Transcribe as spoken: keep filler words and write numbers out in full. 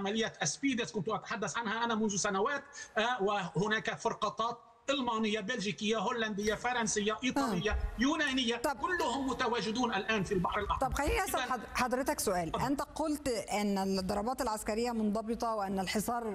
عملية أسبيدس كنت أتحدث عنها أنا منذ سنوات، وهناك فرقاطات ألمانية، بلجيكية، هولندية، فرنسية، إيطالية، آه. يونانية، طب كلهم متواجدون الآن في البحر الأحمر. طب خليني أسأل حضرتك سؤال. أنت قلت أن الضربات العسكرية منضبطة وأن الحصار